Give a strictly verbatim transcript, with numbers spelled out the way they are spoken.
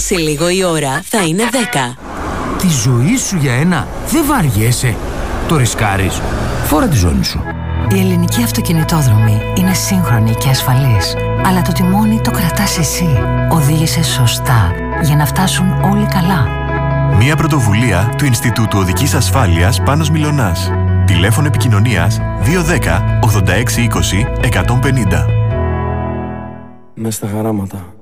σε λίγο η ώρα θα είναι δέκα. Τη ζωή σου για ένα δεν βαριέσαι. Το ρισκάρεις. Φόρα τη ζώνη σου. Η ελληνική αυτοκινητόδρομη είναι σύγχρονη και ασφαλής. Αλλά το τιμόνι το κρατάς εσύ. Οδήγησε σωστά για να φτάσουν όλοι καλά. Μια πρωτοβουλία του Ινστιτούτου Οδικής Ασφάλειας Πάνος Μιλωνάς. Τηλέφωνο επικοινωνίας δύο ένα μηδέν ογδόντα έξι είκοσι εκατόν πενήντα. Μες στα χαράματα.